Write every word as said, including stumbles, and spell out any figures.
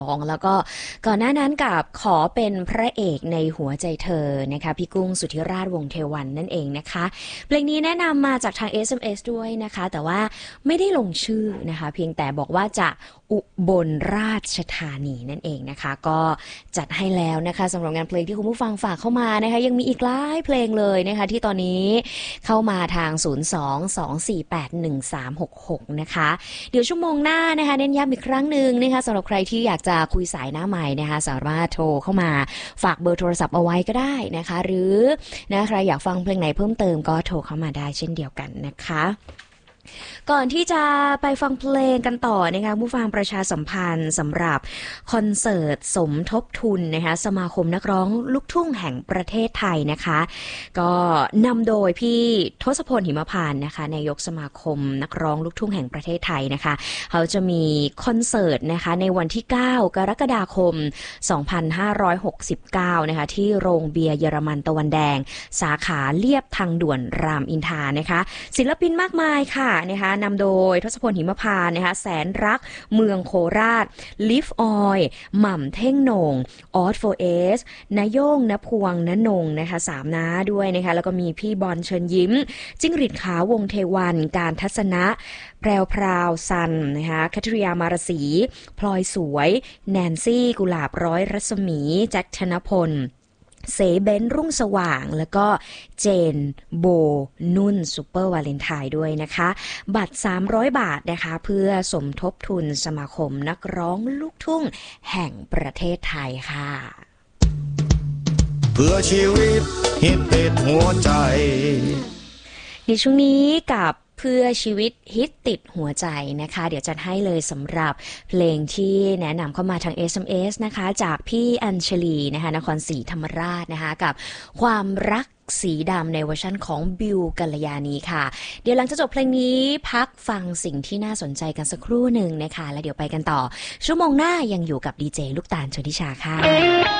แล้วก็ก่อนหน้านั้นกับขอเป็นพระเอกในหัวใจเธอนะคะพี่กุ้งสุทธิราชวงศ์เทวันนั่นเองนะคะเพลงนี้แนะนำมาจากทาง เอส เอ็ม เอส ด้วยนะคะแต่ว่าไม่ได้ลงชื่อนะคะเพียงแต่บอกว่าจะอุบลราชธานีนั่นเองนะคะก็จัดให้แล้วนะคะสำหรับงานเพลงที่คุณผู้ฟังฝากเข้ามานะคะยังมีอีกหลายเพลงเลยนะคะที่ตอนนี้เข้ามาทางศูนย์ สอง สอง สี่ แปด หนึ่ง สาม หก หกนะคะเดี๋ยวชั่วโมงหน้านะคะเน้นย้ำอีกครั้งหนึ่งนะคะสำหรับใครที่อยากจะคุยสายหน้าใหม่นะคะสามารถโทรเข้ามาฝากเบอร์โทรศัพท์เอาไว้ก็ได้นะคะหรือนะใครอยากฟังเพลงไหนเพิ่มเติมก็โทรเข้ามาได้เช่นเดียวกันนะคะก่อนที่จะไปฟังเพลงกันต่อนะคะผู้ฟังประชาสัมพันธ์สำหรับคอนเสิร์ตสมทบทุนนะคะสมาคมนักร้องลูกทุ่งแห่งประเทศไทยนะคะก็นำโดยพี่ทศพลหิมพานต์นะคะนายกสมาคมนักร้องลูกทุ่งแห่งประเทศไทยนะคะเขาจะมีคอนเสิร์ตนะคะในวันที่เก้ากรกฎาคมสองพันห้าร้อยหกสิบเก้านะคะที่โรงเบียร์เยอรมันตะวันแดงสาขาเลียบทางด่วนรามอินทรานะคะศิลปินมากมายค่ะนะคะนำโดยทศพลหิมพานต์นะคะแสนรักเมืองโคราชลิฟออยหม่ำเท่งโหน่งออสโฟเอสนายโย่งนพวงนนงนะคะสามน้าด้วยนะคะแล้วก็มีพี่บอลเชิญยิ้มจิ้งหรีดขาววงเทวันการทัศนะแพรวพราวซันนะคะคัทริยามารสีพลอยสวยแนนซี่กุหลาบร้อยรัศมีแจ็คธนพลเสเบนรุ่งสว่างแล้วก็เจนโบนุ่นซูเปอร์วาเลนไทน์ด้วยนะคะบัตรสามร้อยบาทนะคะเพื่อสมทบทุนสมาคมนักร้องลูกทุ่งแห่งประเทศไทยค่ะเพื่อชีวิตฮิตติดหัวใจในช่วงนี้กับเพื่อชีวิตฮิตติดหัวใจนะคะเดี๋ยวจัดให้เลยสำหรับเพลงที่แนะนำเข้ามาทาง เอส เอ็ม เอส นะคะจากพี่อัญชลีนะคะนครศรีธรรมราชนะคะกับความรักสีดำในเวอร์ชันของบิวกัลยาณีค่ะเดี๋ยวหลังจากจบเพลงนี้พักฟังสิ่งที่น่าสนใจกันสักครู่หนึ่งนะคะแล้วเดี๋ยวไปกันต่อชั่วโมงหน้ายังอยู่กับดีเจลูกตาลชลทิชาค่ะ